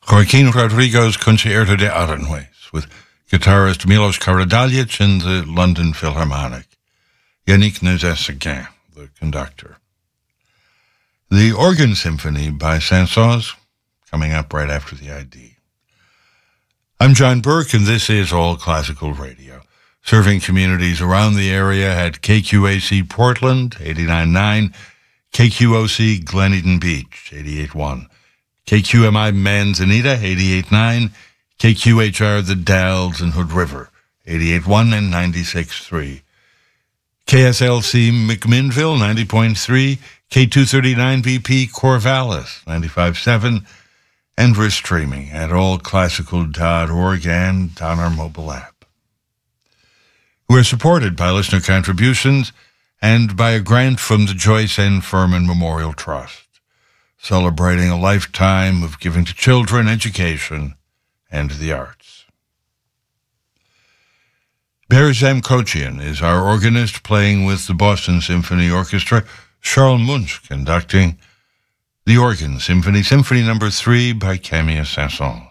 Joaquin Rodrigo's Concierto de Aranjuez with guitarist Milos Karadzic and the London Philharmonic. Yannick Nézet-Séguin, the conductor. The Organ Symphony by Saint-Saëns, coming up right after the ID. I'm John Burke, and this is All Classical Radio, serving communities around the area at KQAC Portland, 89.9, KQOC Glen Eden Beach, 88.1, KQMI Manzanita, 88.9, KQHR The Dalles and Hood River, 88.1 and 96.3, KSLC McMinnville, 90.3, K239BP Corvallis, 95.7, and we're streaming at allclassical.org and on our mobile app. We're supported by listener contributions and by a grant from the Joyce N. Furman Memorial Trust, celebrating a lifetime of giving to children, education, and the arts. Berzhem Kochian is our organist, playing with the Boston Symphony Orchestra. Charles Munch conducting the Organ Symphony, Symphony No. 3 by Camille Saint-Saëns.